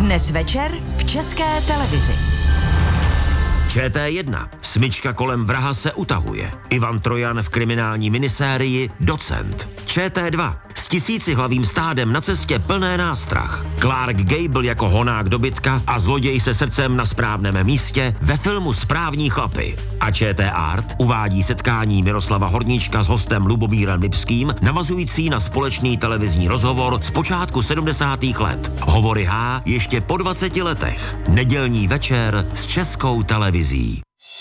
Dnes večer v České televizi. ČT1. Smyčka kolem vraha se utahuje. Ivan Trojan v kriminální minisérii Docent. ČT2. S tisícihlavým stádem na cestě plné nástrah. Clark Gable jako honák dobytka a zloděj se srdcem na správném místě ve filmu Správní chlapy. A ČT Art uvádí setkání Miroslava Horníčka s hostem Lubomírem Lipským, navazující na společný televizní rozhovor z počátku 70. let. Hovory H ještě po 20 letech. Nedělní večer s Českou televizí.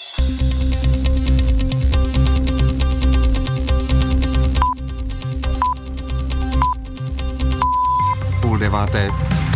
Půl deváté.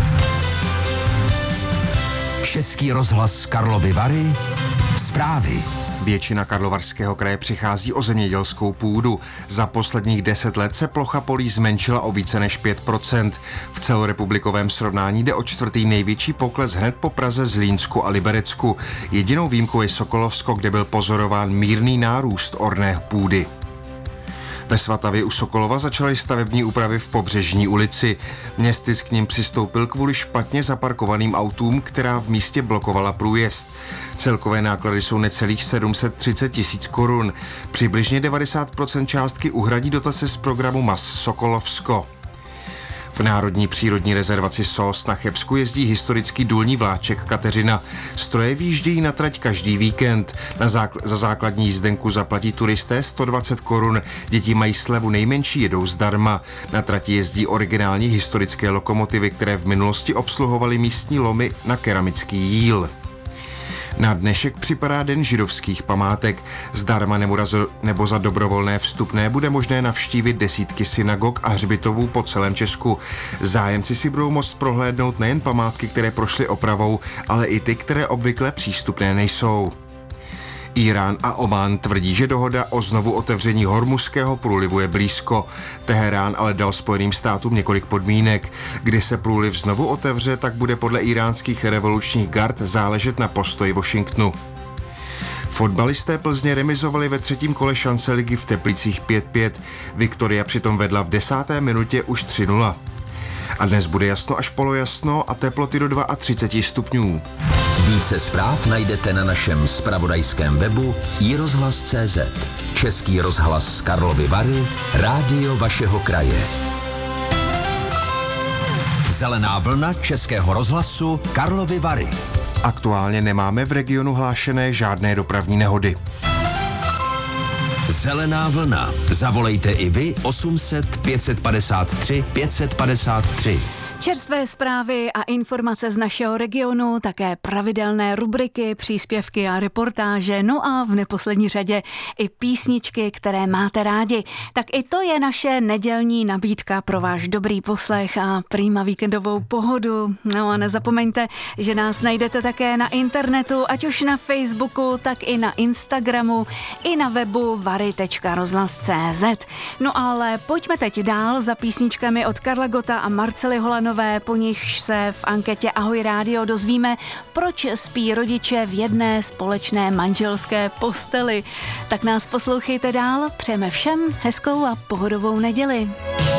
Český rozhlas Karlovy Vary. Zprávy. Většina Karlovarského kraje přichází o zemědělskou půdu. Za posledních 10 let se plocha polí zmenšila o více než 5%. V celorepublikovém srovnání jde o čtvrtý největší pokles hned po Praze, Zlínsku a Liberecku. Jedinou výjimkou je Sokolovsko, kde byl pozorován mírný nárůst orné půdy. Ve Svatavě u Sokolova začaly stavební úpravy v Pobřežní ulici. Městysk k nim přistoupil kvůli špatně zaparkovaným autům, která v místě blokovala průjezd. Celkové náklady jsou necelých 730 000 korun. Přibližně 90% částky uhradí dotace z programu MAS Sokolovsko. V Národní přírodní rezervaci Sos na Chebsku jezdí historický důlní vláček Kateřina. Stroje výjíždějí na trať každý víkend. Za základní jízdenku zaplatí turisté 120 korun. Děti mají slevu, nejmenší jedou zdarma. Na trati jezdí originální historické lokomotivy, které v minulosti obsluhovaly místní lomy na keramický jíl. Na dnešek připadá Den židovských památek. Zdarma nebo za dobrovolné vstupné bude možné navštívit desítky synagog a hřbitovů po celém Česku. Zájemci si budou moct prohlédnout nejen památky, které prošly opravou, ale i ty, které obvykle přístupné nejsou. Írán a Omán tvrdí, že dohoda o znovu otevření Hormuzského průlivu je blízko. Teherán ale dal Spojeným státům několik podmínek. Kdy se průliv znovu otevře, tak bude podle iránských revolučních gard záležet na postoji Washingtonu. Fotbalisté Plzně remizovali ve třetím kole šance ligy v Teplicích 5-5. Viktoria přitom vedla v 10. minutě už 3-0. A dnes bude jasno až polojasno a teploty do 32 stupňů. Více zpráv najdete na našem zpravodajském webu iRozhlas.cz. Český rozhlas Karlovy Vary, rádio vašeho kraje. Zelená vlna Českého rozhlasu Karlovy Vary. Aktuálně nemáme v regionu hlášené žádné dopravní nehody. Zelená vlna. Zavolejte i vy 800 553 553. Čerstvé zprávy a informace z našeho regionu, také pravidelné rubriky, příspěvky a reportáže, no a v neposlední řadě i písničky, které máte rádi. Tak i to je naše nedělní nabídka pro váš dobrý poslech a prima víkendovou pohodu. No a nezapomeňte, že nás najdete také na internetu, ať už na Facebooku, tak i na Instagramu, i na webu vary.rozhlas.cz. No ale pojďme teď dál za písničkami od Karla Gotta a Marcely Holanové, po nichž se v anketě Ahoj rádio dozvíme, proč spí rodiče v jedné společné manželské posteli. Tak nás poslouchejte dál, přejeme všem hezkou a pohodovou neděli.